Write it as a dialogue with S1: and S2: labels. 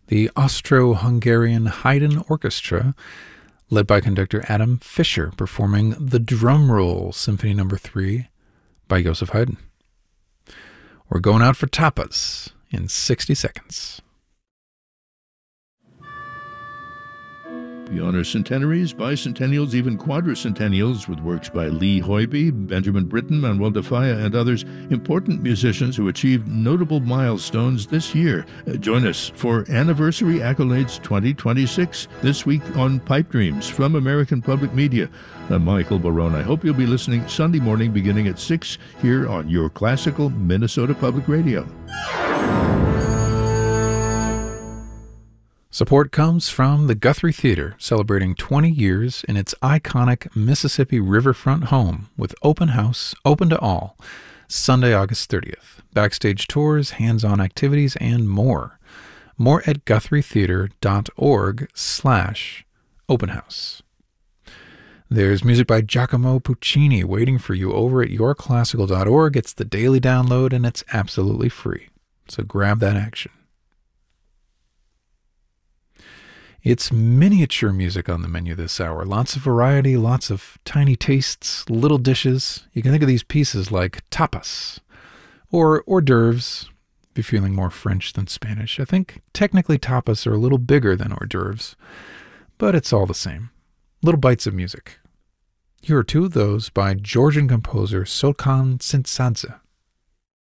S1: The Austro-Hungarian Haydn Orchestra, led by conductor Adam Fischer, performing the Drum Roll Symphony No. 3 by Joseph Haydn. We're going out for tapas in 60 seconds.
S2: We honor centenaries, bicentennials, even quadricentennials with works by Lee Hoybe, Benjamin Britten, Manuel de Falla, and others, important musicians who achieved notable milestones this year. Join us for Anniversary Accolades 2026 this week on Pipe Dreams from American Public Media. I'm Michael Barone. I hope you'll be listening Sunday morning beginning at 6 here on your classical Minnesota Public Radio.
S1: Support comes from the Guthrie Theater, celebrating 20 years in its iconic Mississippi riverfront home with open house, open to all, Sunday, August 30th. Backstage tours, hands-on activities, and more. More at GuthrieTheater.org/open house. There's music by Giacomo Puccini waiting for you over at yourclassical.org. It's the daily download, and it's absolutely free. So grab that action. It's miniature music on the menu this hour. Lots of variety, lots of tiny tastes, little dishes. You can think of these pieces like tapas or hors d'oeuvres, if you're feeling more French than Spanish. I think technically tapas are a little bigger than hors d'oeuvres, but it's all the same. Little bites of music. Here are two of those by Georgian composer Solkan Tsintsadze.